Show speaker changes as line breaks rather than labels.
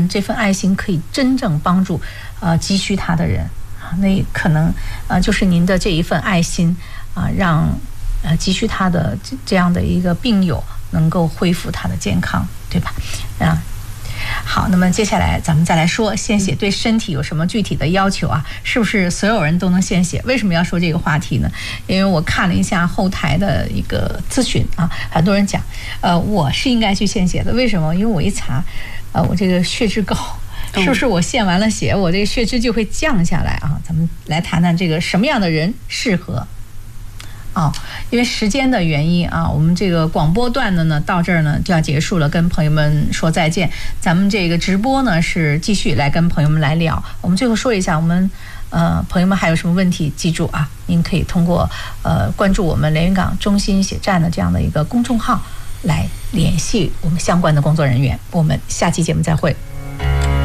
们这份爱心可以真正帮助急需它的人啊，那可能就是您的这一份爱心啊，让急需他的这样的一个病友能够恢复他的健康，对吧？好，那么接下来咱们再来说献血对身体有什么具体的要求啊？是不是所有人都能献血？为什么要说这个话题呢？因为我看了一下后台的一个咨询啊，很多人讲，我是应该去献血的。为什么？因为我一查，我这个血脂高。是不是我献完了血，我这个血脂就会降下来啊？咱们来谈谈这个什么样的人适合。因为时间的原因啊，我们这个广播段的呢到这儿呢就要结束了，跟朋友们说再见。咱们这个直播呢是继续来跟朋友们来聊。我们最后说一下，我们朋友们还有什么问题，记住啊，您可以通过关注我们连云港中心血站的这样的一个公众号来联系我们相关的工作人员。我们下期节目再会。